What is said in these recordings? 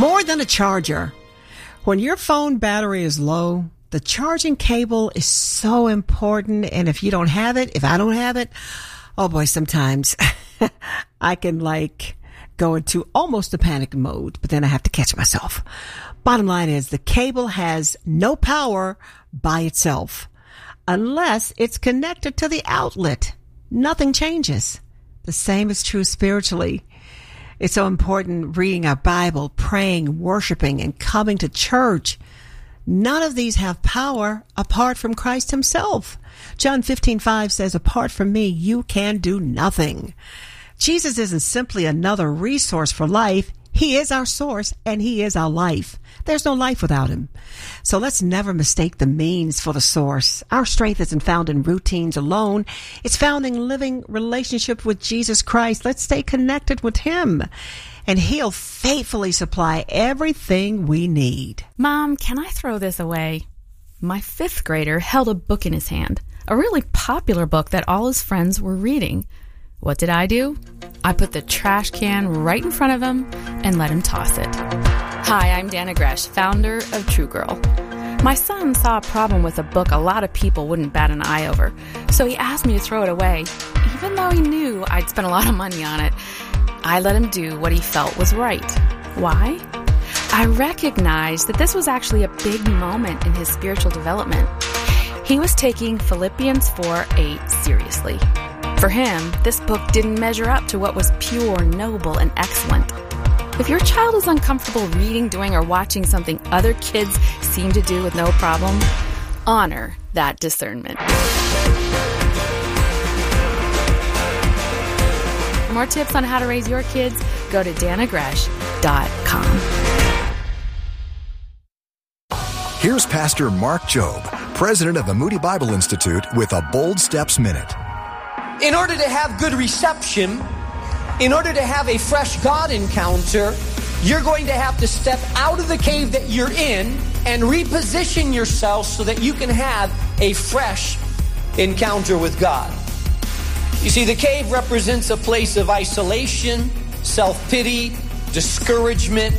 More than a charger. When your phone battery is low, the charging cable is so important. And if you don't have it, if I don't have it, oh boy, sometimes I can go into almost a panic mode, but then I have to catch myself. Bottom line is the cable has no power by itself unless it's connected to the outlet. Nothing changes. The same is true spiritually. It's so important reading our Bible, praying, worshiping, and coming to church. None of these have power apart from Christ himself. John 15:5 says, apart from me, you can do nothing. Jesus isn't simply another resource for life. He is our source and he is our life. There's no life without him. So let's never mistake the means for the source. Our strength isn't found in routines alone. It's found in living relationship with Jesus Christ. Let's stay connected with him and he'll faithfully supply everything we need. Mom, can I throw this away? My 5th grader held a book in his hand, a really popular book that all his friends were reading. What did I do? I put the trash can right in front of him and let him toss it. Hi, I'm Dana Gresh, founder of True Girl. My son saw a problem with a book a lot of people wouldn't bat an eye over, so he asked me to throw it away, even though he knew I'd spent a lot of money on it. I let him do what he felt was right. Why? I recognized that this was actually a big moment in his spiritual development. He was taking Philippians 4:8 seriously. For him, this book didn't measure up to what was pure, noble, and excellent. If your child is uncomfortable reading, doing, or watching something other kids seem to do with no problem, honor that discernment. For more tips on how to raise your kids, go to danagresh.com. Here's Pastor Mark Jobe, president of the Moody Bible Institute, with a Bold Steps Minute. In order to have good reception, in order to have a fresh God encounter, you're going to have to step out of the cave that you're in and reposition yourself so that you can have a fresh encounter with God. You see, the cave represents a place of isolation, self-pity, discouragement.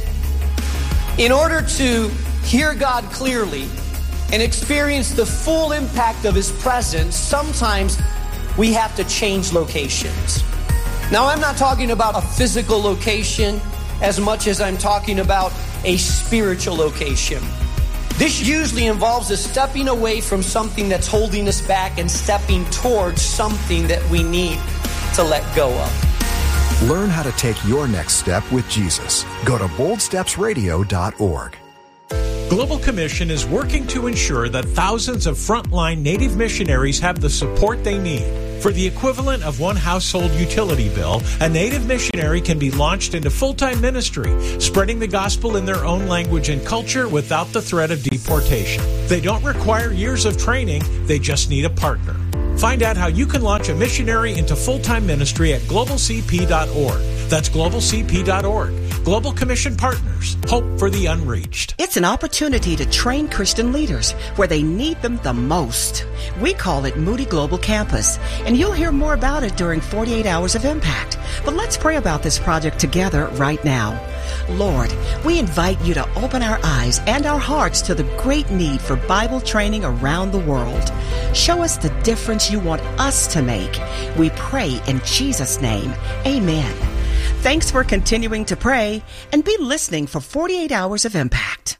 In order to hear God clearly and experience the full impact of his presence, sometimes we have to change locations. Now, I'm not talking about a physical location as much as I'm talking about a spiritual location. This usually involves us stepping away from something that's holding us back and stepping towards something that we need to let go of. Learn how to take your next step with Jesus. Go to boldstepsradio.org. Global Commission is working to ensure that thousands of frontline Native missionaries have the support they need. For the equivalent of one household utility bill, a Native missionary can be launched into full-time ministry, spreading the gospel in their own language and culture without the threat of deportation. They don't require years of training, they just need a partner. Find out how you can launch a missionary into full-time ministry at globalcp.org. That's globalcp.org. Global Commission Partners. Hope for the unreached. It's an opportunity to train Christian leaders where they need them the most. We call it Moody Global Campus, and you'll hear more about it during 48 Hours of Impact. But let's pray about this project together right now. Lord, we invite you to open our eyes and our hearts to the great need for Bible training around the world. Show us the difference you want us to make. We pray in Jesus' name. Amen. Thanks for continuing to pray and be listening for 48 Hours of Impact.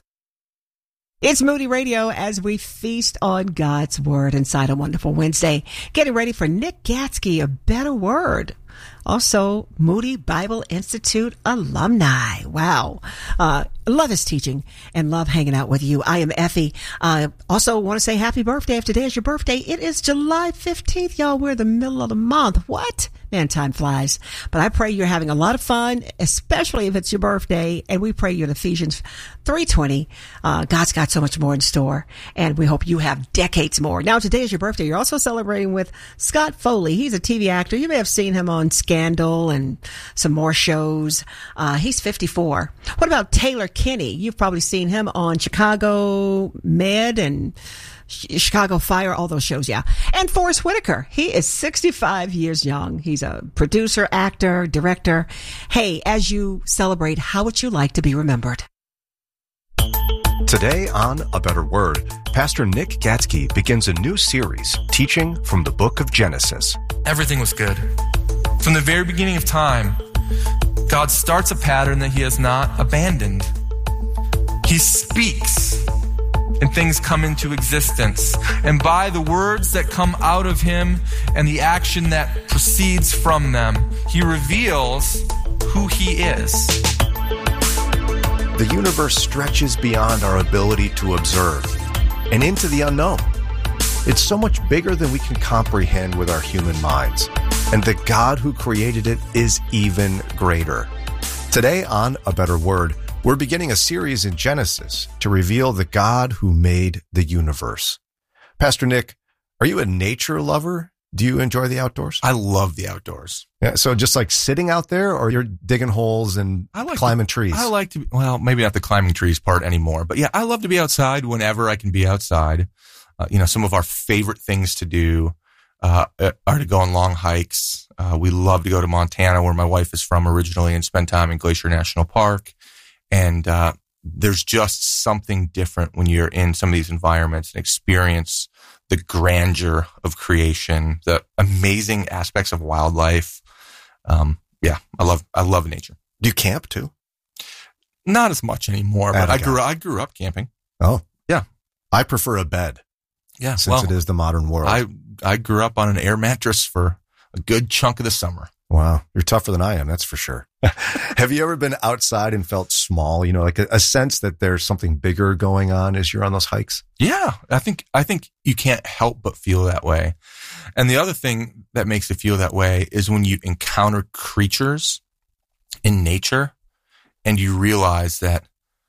It's Moody Radio as we feast on God's Word inside a wonderful Wednesday. Getting ready for Nick Gatsky, A Better Word. Also, Moody Bible Institute alumni. Wow. Love his teaching and love hanging out with you. I am Effie. Also want to say happy birthday. If today is your birthday, it is July 15th. Y'all, we're in the middle of the month. What? Man, time flies. But I pray you're having a lot of fun, especially if it's your birthday. And we pray you in Ephesians 3:20. God's got so much more in store, and we hope you have decades more. Now, today is your birthday. You're also celebrating with Scott Foley. He's a TV actor. You may have seen him on Scandal and some more shows. He's 54. What about Taylor Kinney? You've probably seen him on Chicago Med and Chicago Fire, all those shows, yeah. And Forrest Whitaker, he is 65 years young. He's a producer, actor, director. Hey, as you celebrate, how would you like to be remembered? Today on A Better Word, Pastor Nick Gatzke begins a new series teaching from the book of Genesis. Everything was good. From the very beginning of time, God starts a pattern that he has not abandoned. He speaks, and things come into existence. And by the words that come out of him and the action that proceeds from them, he reveals who he is. The universe stretches beyond our ability to observe and into the unknown. It's so much bigger than we can comprehend with our human minds. And the God who created it is even greater. Today on A Better Word, we're beginning a series in Genesis to reveal the God who made the universe. Pastor Nick, are you a nature lover? Do you enjoy the outdoors? I love the outdoors. Yeah, so just like sitting out there, or you're digging holes and climbing trees? I like to, well, maybe not the climbing trees part anymore, but yeah, I love to be outside whenever I can be outside. Some of our favorite things to do are to go on long hikes. We love to go to Montana, where my wife is from originally, and spend time in Glacier National Park. And there's just something different when you're in some of these environments and experience the grandeur of creation, the amazing aspects of wildlife. I love nature. Do you camp too? Not as much anymore, but I grew up camping. Oh, yeah. I prefer a bed. Yeah, since it is the modern world. I grew up on an air mattress for a good chunk of the summer. Wow, you're tougher than I am, that's for sure. Have you ever been outside and felt small? You know, like a sense that there's something bigger going on as you're on those hikes? Yeah, I think you can't help but feel that way. And the other thing that makes it feel that way is when you encounter creatures in nature and you realize that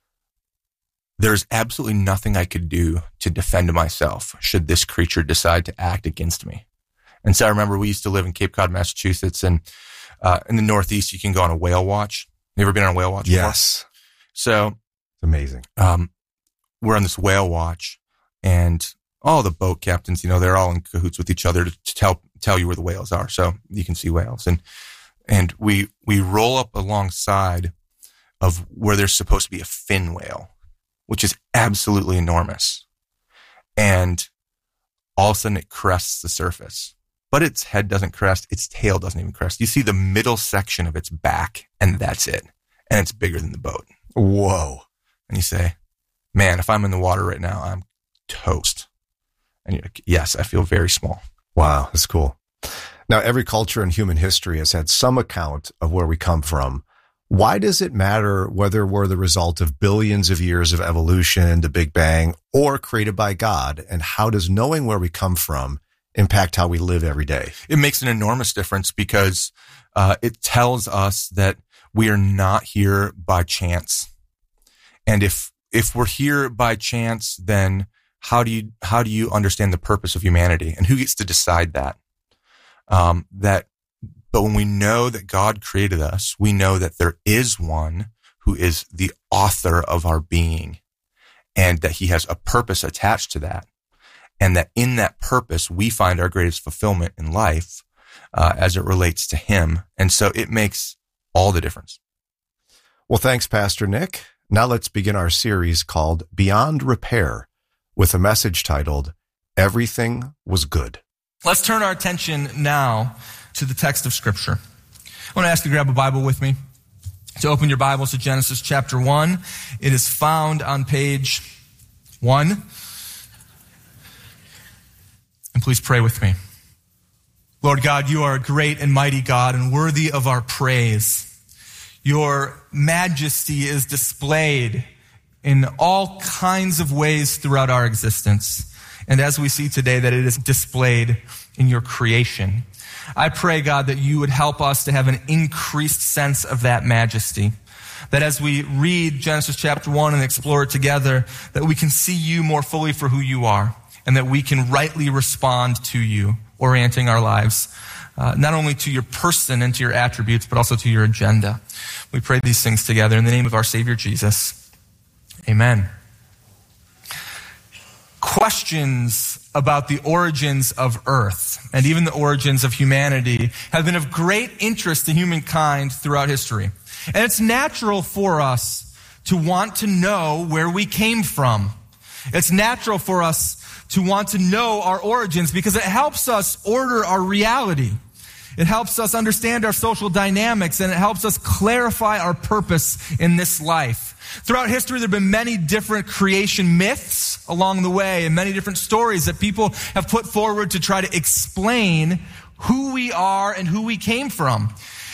there's absolutely nothing I could do to defend myself should this creature decide to act against me. And so I remember we used to live in Cape Cod, Massachusetts, and in the Northeast, you can go on a whale watch. You ever been on a whale watch before? Yes. So it's amazing. We're on this whale watch, and all the boat captains, they're all in cahoots with each other to tell you where the whales are, so you can see whales. And we roll up alongside of where there's supposed to be a fin whale, which is absolutely enormous. And all of a sudden it crests the surface. But its head doesn't crest, its tail doesn't even crest. You see the middle section of its back, and that's it. And it's bigger than the boat. Whoa. And you say, man, if I'm in the water right now, I'm toast. And you're like, yes, I feel very small. Wow, that's cool. Now, every culture in human history has had some account of where we come from. Why does it matter whether we're the result of billions of years of evolution, the Big Bang, or created by God? And how does knowing where we come from impact how we live every day? It makes an enormous difference because it tells us that we are not here by chance. And if we're here by chance, then how do you understand the purpose of humanity, and who gets to decide that? But when we know that God created us, we know that there is one who is the author of our being, and that he has a purpose attached to that. And that in that purpose, we find our greatest fulfillment in life as it relates to him. And so it makes all the difference. Well, thanks, Pastor Nick. Now let's begin our series called Beyond Repair with a message titled, Everything Was Good. Let's turn our attention now to the text of Scripture. I want to ask you to grab a Bible with me, to open your Bibles to Genesis chapter 1. It is found on page 1. And please pray with me. Lord God, you are a great and mighty God and worthy of our praise. Your majesty is displayed in all kinds of ways throughout our existence. And as we see today, that it is displayed in your creation. I pray, God, that you would help us to have an increased sense of that majesty. That as we read Genesis chapter 1 and explore it together, that we can see you more fully for who you are, and that we can rightly respond to you, orienting our lives, not only to your person and to your attributes, but also to your agenda. We pray these things together in the name of our Savior Jesus. Amen. Questions about the origins of Earth and even the origins of humanity have been of great interest to humankind throughout history. And it's natural for us to want to know where we came from. It's natural for us to want to know our origins because it helps us order our reality. It helps us understand our social dynamics, and it helps us clarify our purpose in this life. Throughout history, there have been many different creation myths along the way and many different stories that people have put forward to try to explain who we are and who we came from.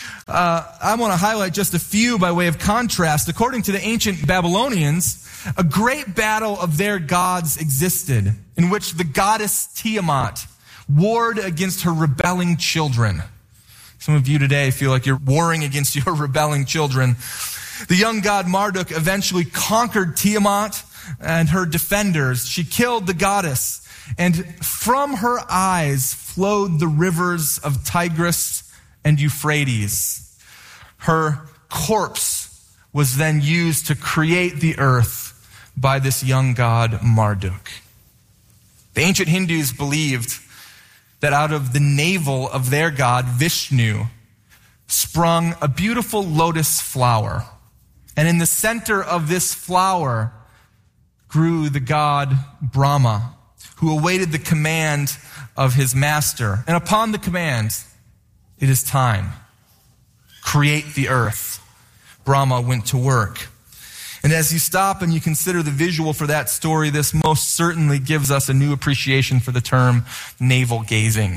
I want to highlight just a few by way of contrast. According to the ancient Babylonians, a great battle of their gods existed in which the goddess Tiamat warred against her rebelling children. Some of you today feel like you're warring against your rebelling children. The young god Marduk eventually conquered Tiamat and her defenders. She killed the goddess, and from her eyes flowed the rivers of Tigris and Euphrates. Her corpse was then used to create the earth by this young god Marduk. The ancient Hindus believed that out of the navel of their god Vishnu sprung a beautiful lotus flower. And in the center of this flower grew the god Brahma, who awaited the command of his master. And upon the command, it is time. Create the earth. Brahma went to work. And as you stop and you consider the visual for that story, this most certainly gives us a new appreciation for the term navel gazing.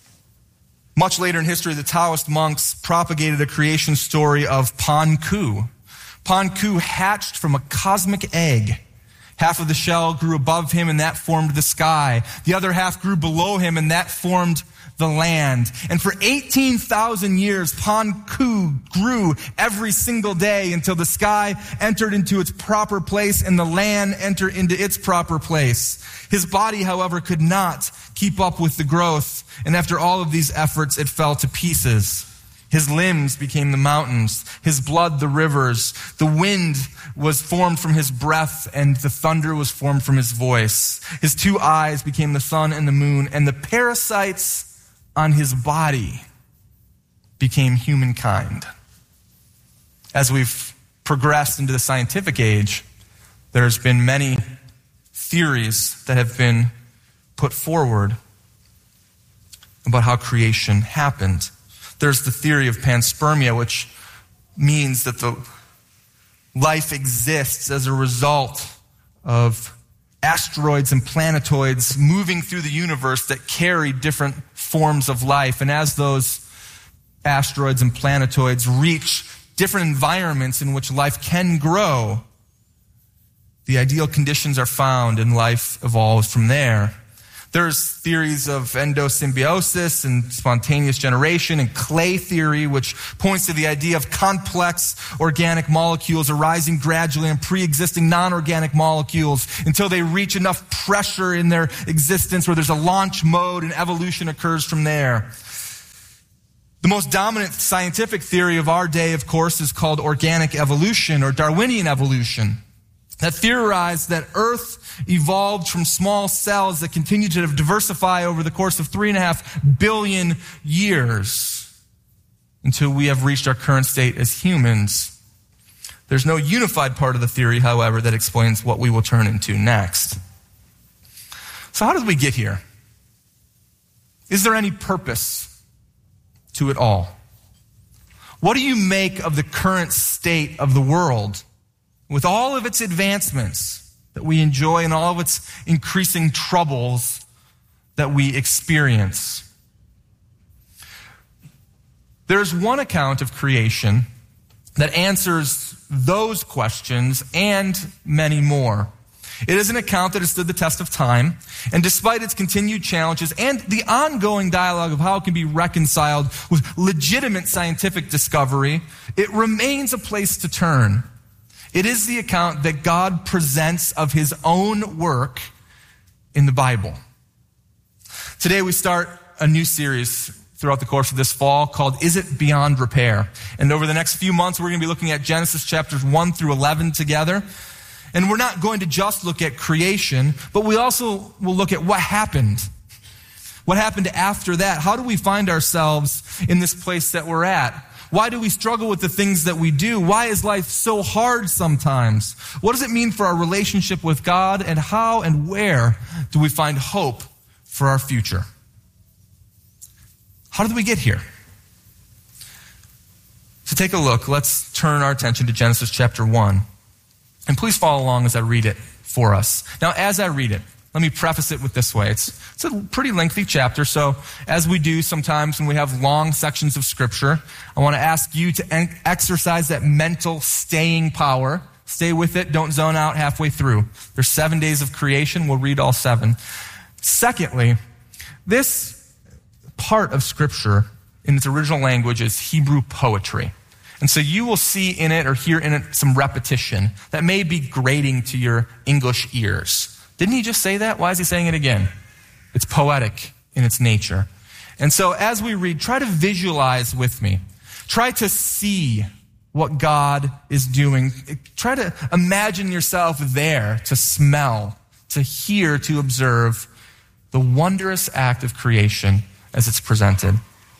Much later in history, the Taoist monks propagated a creation story of Panku. Panku hatched from a cosmic egg. Half of the shell grew above him, and that formed the sky. The other half grew below him, and that formed the land. And for 18,000 years, Panku grew every single day until the sky entered into its proper place and the land entered into its proper place. His body, however, could not keep up with the growth, and after all of these efforts, it fell to pieces. His limbs became the mountains, his blood the rivers. The wind was formed from his breath, and the thunder was formed from his voice. His two eyes became the sun and the moon, and the parasites on his body became humankind. As we've progressed into the scientific age, there's been many theories that have been put forward about how creation happened. There's the theory of panspermia, which means that the life exists as a result of asteroids and planetoids moving through the universe that carry different forms of life. And as those asteroids and planetoids reach different environments in which life can grow, the ideal conditions are found and life evolves from there. There's theories of endosymbiosis and spontaneous generation and clay theory, which points to the idea of complex organic molecules arising gradually and pre-existing non-organic molecules until they reach enough pressure in their existence where there's a launch mode and evolution occurs from there. The most dominant scientific theory of our day, of course, is called organic evolution or Darwinian evolution, that theorized that Earth evolved from small cells that continue to diversify over the course of 3.5 billion years until we have reached our current state as humans. There's no unified part of the theory, however, that explains what we will turn into next. So how did we get here? Is there any purpose to it all? What do you make of the current state of the world? With all of its advancements that we enjoy and all of its increasing troubles that we experience. There's one account of creation that answers those questions and many more. It is an account that has stood the test of time, and despite its continued challenges and the ongoing dialogue of how it can be reconciled with legitimate scientific discovery, it remains a place to turn. It is the account that God presents of his own work in the Bible. Today we start a new series throughout the course of this fall called Is It Beyond Repair? And over the next few months we're going to be looking at Genesis chapters 1 through 11 together. And we're not going to just look at creation, but we also will look at what happened. What happened after that? How do we find ourselves in this place that we're at? Why do we struggle with the things that we do? Why is life so hard sometimes? What does it mean for our relationship with God? And how and where do we find hope for our future? How did we get here? To take a look, let's turn our attention to Genesis chapter 1. And please follow along as I read it for us. Now, as I read it, let me preface it with this way. It's a pretty lengthy chapter, so as we do sometimes when we have long sections of Scripture, I want to ask you to exercise that mental staying power. Stay with it. Don't zone out halfway through. There's 7 days of creation. We'll read all 7. Secondly, this part of Scripture in its original language is Hebrew poetry. And so you will see in it or hear in it some repetition that may be grating to your English ears. Didn't he just say that? Why is he saying it again? It's poetic in its nature. And so as we read, try to visualize with me. Try to see what God is doing. Try to imagine yourself there, to smell, to hear, to observe the wondrous act of creation as it's presented.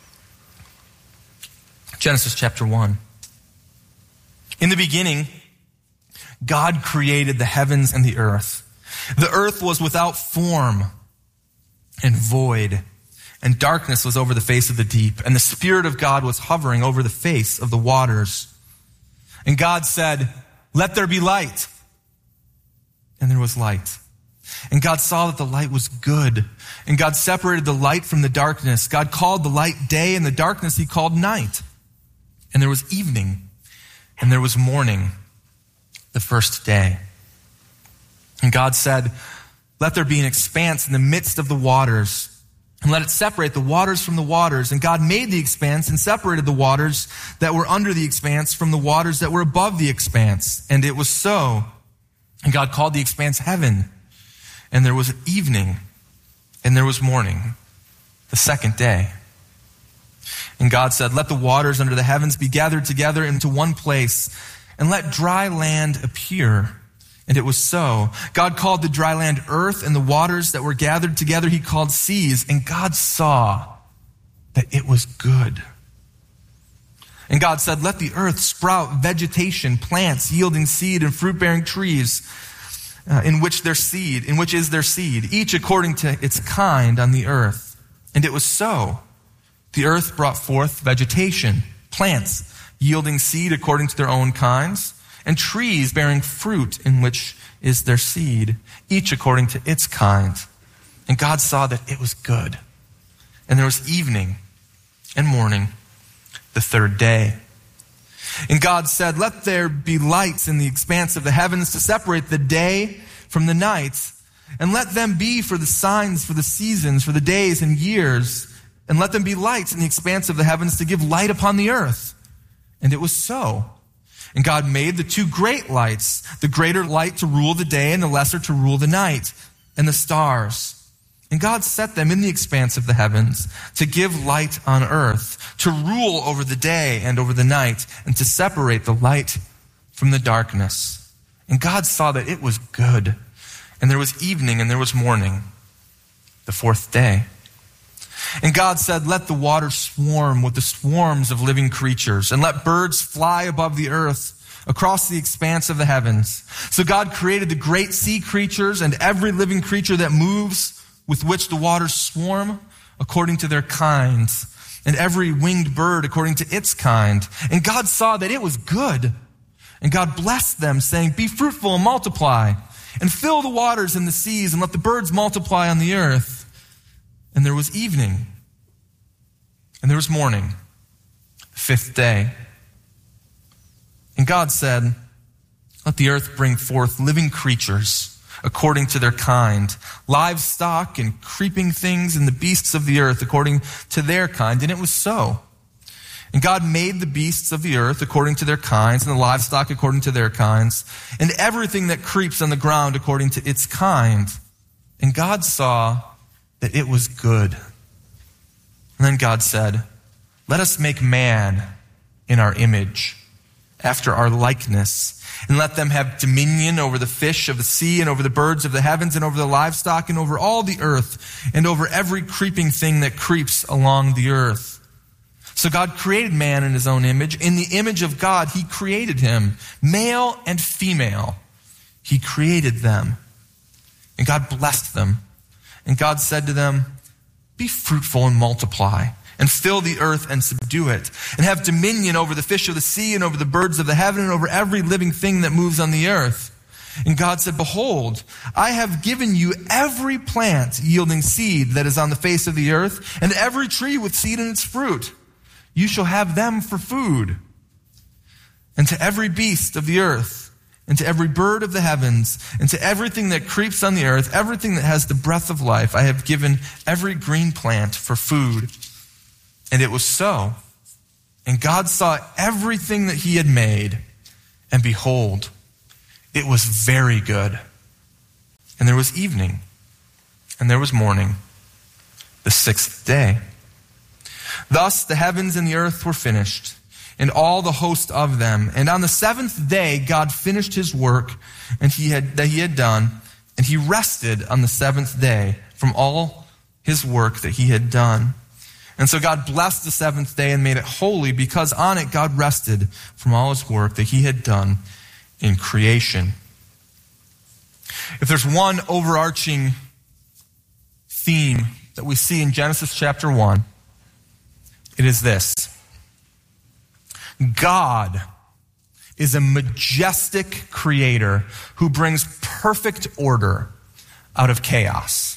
Genesis chapter 1. In the beginning, God created the heavens and the earth. The earth was without form and void, and darkness was over the face of the deep, and the Spirit of God was hovering over the face of the waters. And God said, "Let there be light." And there was light. And God saw that the light was good. And God separated the light from the darkness. God called the light day, and the darkness he called night. And there was evening, and there was morning, the first day. And God said, "Let there be an expanse in the midst of the waters, and let it separate the waters from the waters." And God made the expanse and separated the waters that were under the expanse from the waters that were above the expanse. And it was so. And God called the expanse heaven. And there was evening, and there was morning, the second day. And God said, "Let the waters under the heavens be gathered together into one place, and let dry land appear." And it was so. God called the dry land earth, and the waters that were gathered together he called seas. And God saw that it was good. And God said, "Let the earth sprout vegetation, plants yielding seed, and fruit-bearing trees, in which is their seed, each according to its kind on the earth." And it was so. The earth brought forth vegetation, plants yielding seed according to their own kinds, and trees bearing fruit in which is their seed, each according to its kind. And God saw that it was good. And there was evening and morning, the third day. And God said, "Let there be lights in the expanse of the heavens to separate the day from the night, and let them be for the signs, for the seasons, for the days and years, and let them be lights in the expanse of the heavens to give light upon the earth." And it was so. And God made the two great lights, the greater light to rule the day and the lesser to rule the night, and the stars. And God set them in the expanse of the heavens to give light on earth, to rule over the day and over the night, and to separate the light from the darkness. And God saw that it was good. And there was evening and there was morning, the fourth day. And God said, "Let the water swarm with the swarms of living creatures, and let birds fly above the earth across the expanse of the heavens." So God created the great sea creatures and every living creature that moves, with which the waters swarm, according to their kinds, and every winged bird according to its kind. And God saw that it was good. And God blessed them, saying, "Be fruitful and multiply, and fill the waters and the seas, and let the birds multiply on the earth." And there was evening, and there was morning, the fifth day. And God said, "Let the earth bring forth living creatures according to their kind, livestock and creeping things, and the beasts of the earth according to their kind." And it was so. And God made the beasts of the earth according to their kinds, and the livestock according to their kinds, and everything that creeps on the ground according to its kind. And God saw that it was good. And then God said, "Let us make man in our image, after our likeness, and let them have dominion over the fish of the sea, and over the birds of the heavens, and over the livestock, and over all the earth, and over every creeping thing that creeps along the earth." So God created man in his own image. In the image of God, he created him. Male and female, he created them. And God blessed them. And God said to them, be fruitful and multiply, and fill the earth and subdue it, and have dominion over the fish of the sea and over the birds of the heaven and over every living thing that moves on the earth. And God said, behold, I have given you every plant yielding seed that is on the face of the earth, and every tree with seed in its fruit. You shall have them for food. And to every beast of the earth, and to every bird of the heavens, and to everything that creeps on the earth, everything that has the breath of life, I have given every green plant for food. And it was so. And God saw everything that he had made, and behold, it was very good. And there was evening, and there was morning, the sixth day. Thus the heavens and the earth were finished, and all the host of them. And on the seventh day, God finished his work that he had done, and he rested on the seventh day from all his work that he had done. And so God blessed the seventh day and made it holy, because on it God rested from all his work that he had done in creation. If there's one overarching theme that we see in Genesis chapter 1, it is this. God is a majestic creator who brings perfect order out of chaos.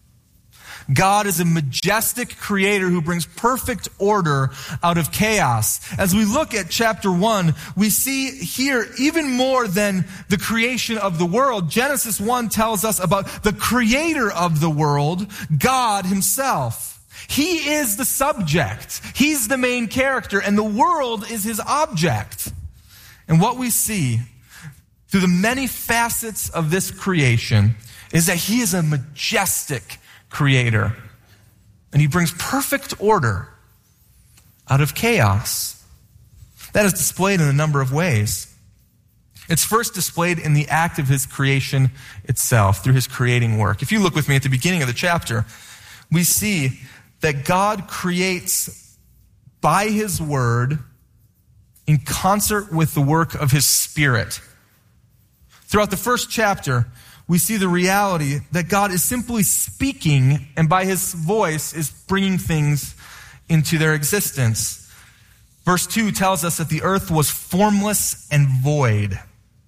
God is a majestic creator who brings perfect order out of chaos. As we look at chapter 1, we see here even more than the creation of the world. Genesis 1 tells us about the creator of the world, God himself. He is the subject. He's the main character, and the world is his object. And what we see through the many facets of this creation is that he is a majestic creator. And he brings perfect order out of chaos. That is displayed in a number of ways. It's first displayed in the act of his creation itself, through his creating work. If you look with me at the beginning of the chapter, we see that God creates by his word in concert with the work of his Spirit. Throughout the first chapter, we see the reality that God is simply speaking, and by his voice is bringing things into their existence. Verse 2 tells us that the earth was formless and void.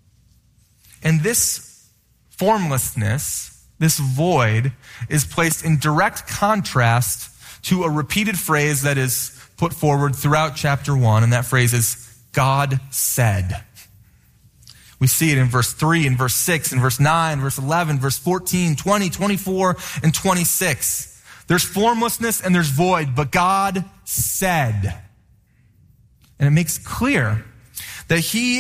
And this formlessness, this void, is placed in direct contrast to a repeated phrase that is put forward throughout chapter 1, and that phrase is, God said. We see it in verse 3, in verse 6, in verse 9, verse 11, verse 14, 20, 24, and 26. There's formlessness and there's void, but God said. And it makes clear that he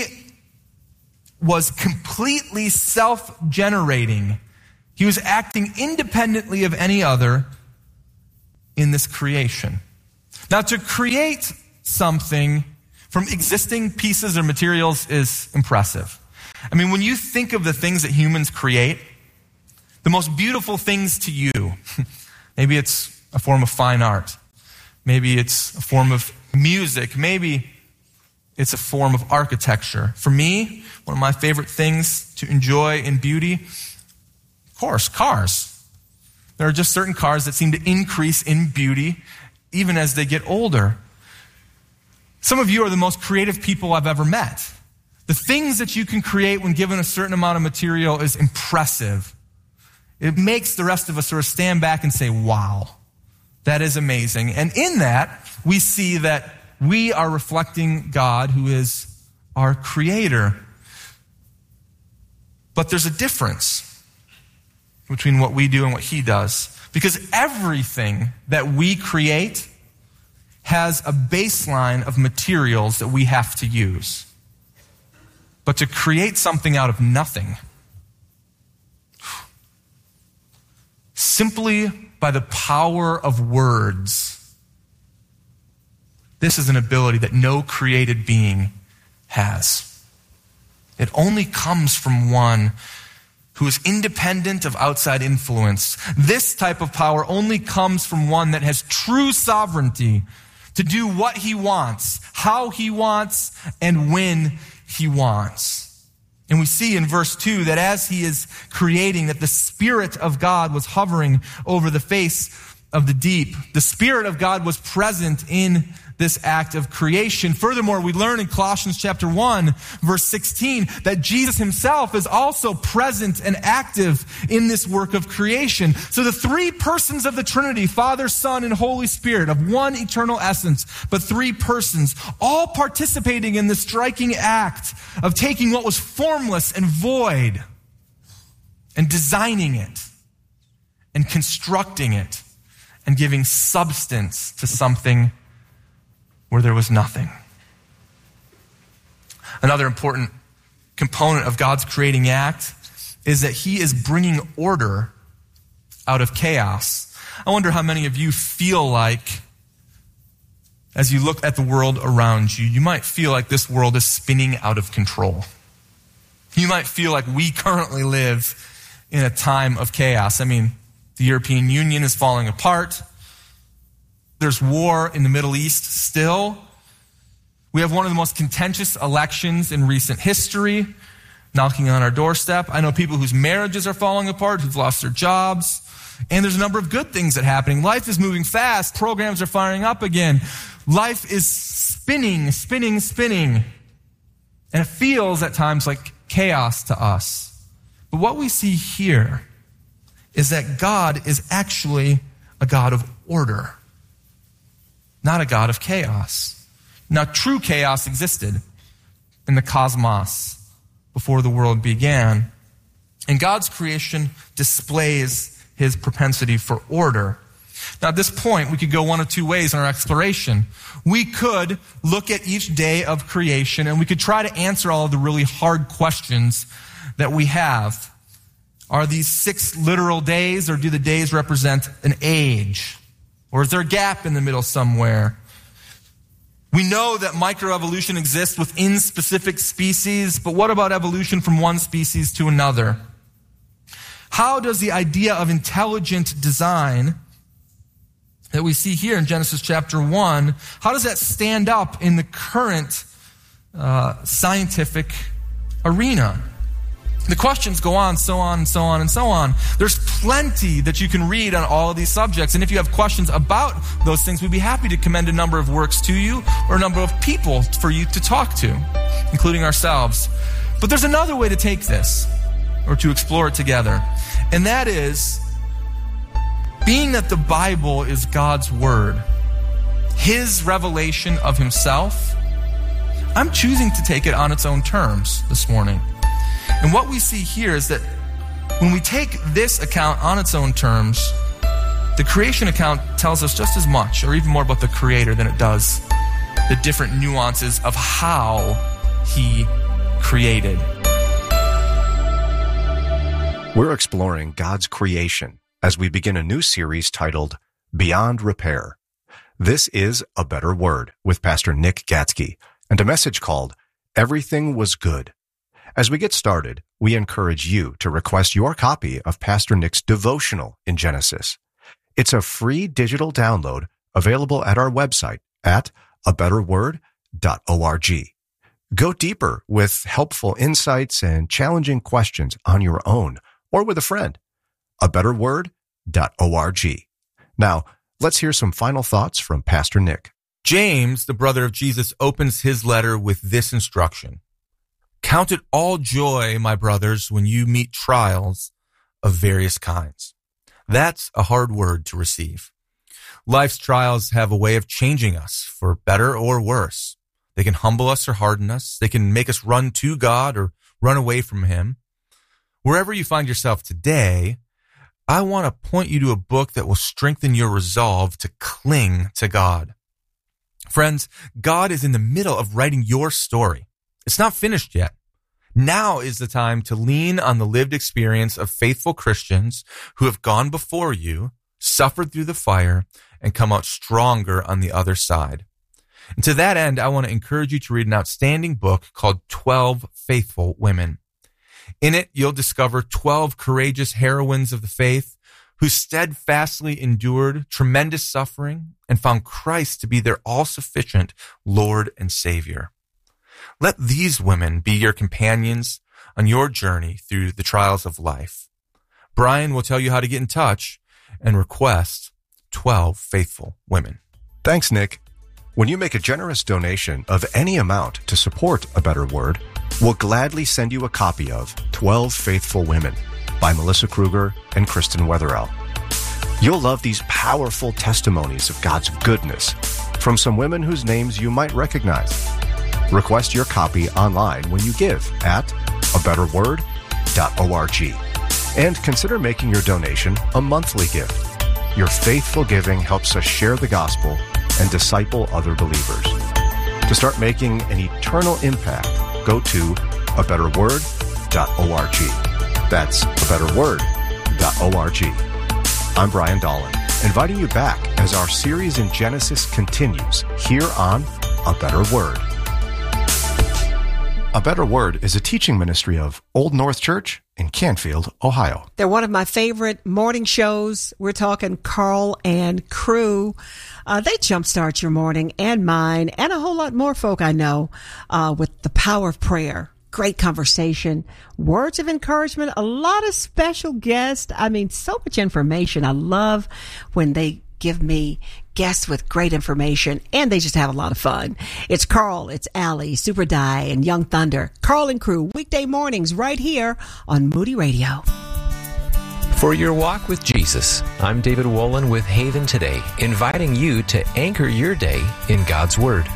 was completely self-generating. He was acting independently of any other in this creation. Now, to create something from existing pieces or materials is impressive. I mean, when you think of the things that humans create, the most beautiful things to you, maybe it's a form of fine art, maybe it's a form of music, maybe it's a form of architecture. For me, one of my favorite things to enjoy in beauty, of course, cars. There are just certain cars that seem to increase in beauty even as they get older. Some of you are the most creative people I've ever met. The things that you can create when given a certain amount of material is impressive. It makes the rest of us sort of stand back and say, wow, that is amazing. And in that, we see that we are reflecting God, who is our creator. But there's a difference between what we do and what he does. Because everything that we create has a baseline of materials that we have to use. But to create something out of nothing, simply by the power of words, this is an ability that no created being has. It only comes from one who is independent of outside influence. This type of power only comes from one that has true sovereignty to do what he wants, how he wants, and when he wants. And we see in verse 2 that as he is creating, that the Spirit of God was hovering over the face of the deep. The Spirit of God was present in this act of creation. Furthermore, we learn in Colossians chapter 1, verse 16, that Jesus himself is also present and active in this work of creation. So the three persons of the Trinity, Father, Son, and Holy Spirit, of one eternal essence, but three persons, all participating in the striking act of taking what was formless and void and designing it and constructing it and giving substance to something where there was nothing. Another important component of God's creating act is that he is bringing order out of chaos. I wonder how many of you feel like, as you look at the world around you, you might feel like this world is spinning out of control. You might feel like we currently live in a time of chaos. I mean, the European Union is falling apart. There's war in the Middle East still. We have one of the most contentious elections in recent history knocking on our doorstep. I know people whose marriages are falling apart, who've lost their jobs. And there's a number of good things that are happening. Life is moving fast. Programs are firing up again. Life is spinning. And it feels at times like chaos to us. But what we see here is that God is actually a God of order, not a God of chaos. Now, true chaos existed in the cosmos before the world began. And God's creation displays his propensity for order. Now, at this point, we could go one of two ways in our exploration. We could look at each day of creation and we could try to answer all of the really hard questions that we have. Are these 6 literal days, or do the days represent an age? Or is there a gap in the middle somewhere? We know that microevolution exists within specific species, but what about evolution from one species to another? How does the idea of intelligent design that we see here in Genesis chapter 1, how does that stand up in the current scientific arena? The questions go on, so on, and so on, and so on. There's plenty that you can read on all of these subjects. And if you have questions about those things, we'd be happy to commend a number of works to you or a number of people for you to talk to, including ourselves. But there's another way to take this, or to explore it together. And that is, being that the Bible is God's word, his revelation of himself, I'm choosing to take it on its own terms this morning. And what we see here is that when we take this account on its own terms, the creation account tells us just as much, or even more, about the Creator than it does the different nuances of how he created. We're exploring God's creation as we begin a new series titled Beyond Repair. This is A Better Word with Pastor Nick Gatzke and a message called Everything Was Good. As we get started, we encourage you to request your copy of Pastor Nick's devotional in Genesis. It's a free digital download available at our website at abetterword.org. Go deeper with helpful insights and challenging questions on your own or with a friend. abetterword.org. Now, let's hear some final thoughts from Pastor Nick. James, the brother of Jesus, opens his letter with this instruction. Count it all joy, my brothers, when you meet trials of various kinds. That's a hard word to receive. Life's trials have a way of changing us for better or worse. They can humble us or harden us. They can make us run to God or run away from him. Wherever you find yourself today, I want to point you to a book that will strengthen your resolve to cling to God. Friends, God is in the middle of writing your story. It's not finished yet. Now is the time to lean on the lived experience of faithful Christians who have gone before you, suffered through the fire, and come out stronger on the other side. And to that end, I want to encourage you to read an outstanding book called 12 Faithful Women. In it, you'll discover 12 courageous heroines of the faith who steadfastly endured tremendous suffering and found Christ to be their all-sufficient Lord and Savior. Let these women be your companions on your journey through the trials of life. Brian will tell you how to get in touch and request 12 faithful women. Thanks, Nick. When you make a generous donation of any amount to support A Better Word, we'll gladly send you a copy of 12 Faithful Women by Melissa Kruger and Kristen Wetherell. You'll love these powerful testimonies of God's goodness from some women whose names you might recognize. Request your copy online when you give at abetterword.org. And consider making your donation a monthly gift. Your faithful giving helps us share the gospel and disciple other believers. To start making an eternal impact, go to abetterword.org. That's abetterword.org. I'm Brian Dolan, inviting you back as our series in Genesis continues here on A Better Word. A Better Word is a teaching ministry of Old North Church in Canfield, Ohio. They're one of my favorite morning shows. We're talking Carl and Crew. They jumpstart your morning and mine and a whole lot more folk I know with the power of prayer. Great conversation, words of encouragement, a lot of special guests. I mean, so much information. I love when they give me guests with great information, and they just have a lot of fun. It's Carl, it's Allie, Super Di, and Young Thunder. Carl and Crew, weekday mornings right here on Moody Radio. For your walk with Jesus, I'm David Wolin with Haven Today, inviting you to anchor your day in God's Word.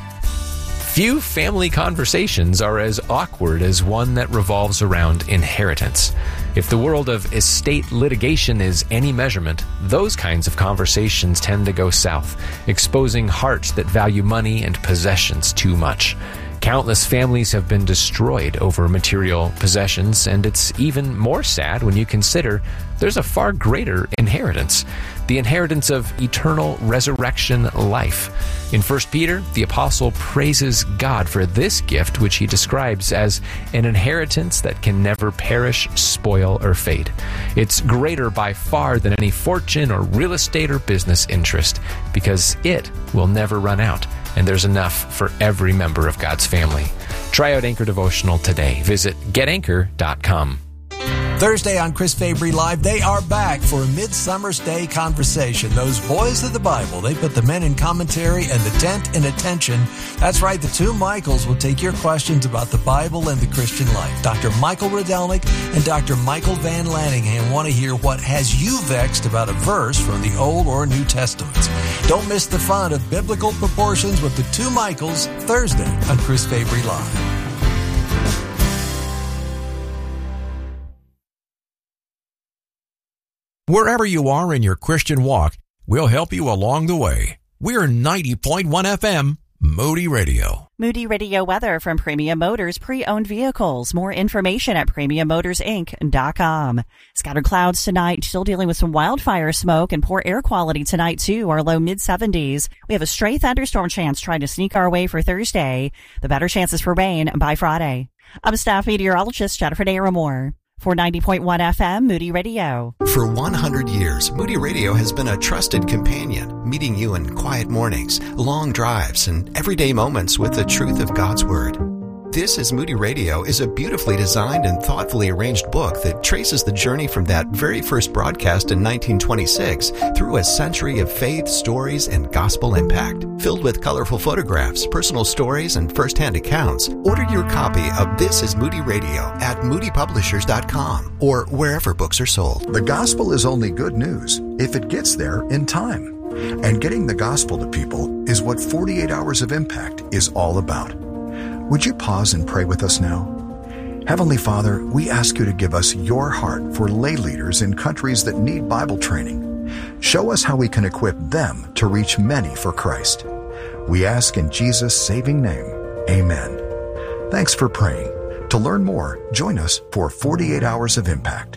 Few family conversations are as awkward as one that revolves around inheritance. If the world of estate litigation is any measurement, those kinds of conversations tend to go south, exposing hearts that value money and possessions too much. Countless families have been destroyed over material possessions, and it's even more sad when you consider there's a far greater inheritance, the inheritance of eternal resurrection life. In 1 Peter, the apostle praises God for this gift, which he describes as an inheritance that can never perish, spoil, or fade. It's greater by far than any fortune or real estate or business interest, because it will never run out. And there's enough for every member of God's family. Try out Anchor Devotional today. Visit getanchor.com. Thursday on Chris Fabry Live, they are back for a Midsummer's Day conversation. Those boys of the Bible, they put the men in commentary and the tent in attention. That's right, the two Michaels will take your questions about the Bible and the Christian life. Dr. Michael Rydelnik and Dr. Michael Van Lanningham want to hear what has you vexed about a verse from the Old or New Testaments. Don't miss the fun of biblical proportions with the two Michaels Thursday on Chris Fabry Live. Wherever you are in your Christian walk, we'll help you along the way. We're 90.1 FM, Moody Radio. Moody Radio weather from Premium Motors Pre-Owned Vehicles. More information at PremiumMotorsInc.com. Scattered clouds tonight, still dealing with some wildfire smoke and poor air quality tonight too. Our low mid-70s. We have a stray thunderstorm chance trying to sneak our way for Thursday. The better chances for rain by Friday. I'm staff meteorologist Jennifer Naramore. For 90.1 FM, Moody Radio. For 100 years, Moody Radio has been a trusted companion, meeting you in quiet mornings, long drives, and everyday moments with the truth of God's Word. This is Moody Radio is a beautifully designed and thoughtfully arranged book that traces the journey from that very first broadcast in 1926 through a century of faith, stories, and gospel impact. Filled with colorful photographs, personal stories, and first-hand accounts, order your copy of This is Moody Radio at moodypublishers.com or wherever books are sold. The gospel is only good news if it gets there in time. And getting the gospel to people is what 48 Hours of Impact is all about. Would you pause and pray with us now? Heavenly Father, we ask you to give us your heart for lay leaders in countries that need Bible training. Show us how we can equip them to reach many for Christ. We ask in Jesus' saving name, amen. Thanks for praying. To learn more, join us for 48 Hours of Impact.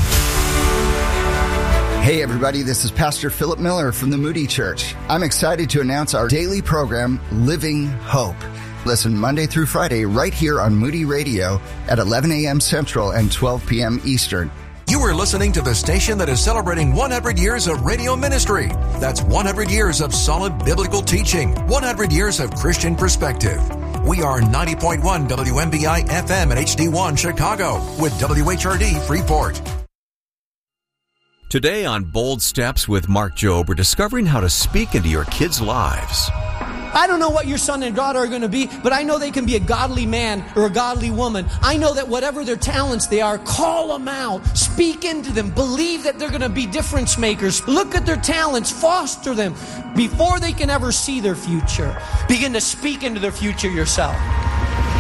Hey everybody, this is Pastor Philip Miller from the Moody Church. I'm excited to announce our daily program, Living Hope. Listen Monday through Friday right here on Moody Radio at 11 a.m. Central and 12 p.m. Eastern. You are listening to the station that is celebrating 100 years of radio ministry. That's 100 years of solid biblical teaching, 100 years of Christian perspective. We are 90.1 WMBI FM and HD1 Chicago with WHRD Freeport. Today on Bold Steps with Mark Jobe, we're discovering how to speak into your kids' lives. I don't know what your son and daughter are going to be, but I know they can be a godly man or a godly woman. I know that whatever their talents they are, call them out, speak into them, believe that they're going to be difference makers. Look at their talents, foster them before they can ever see their future. Begin to speak into their future yourself.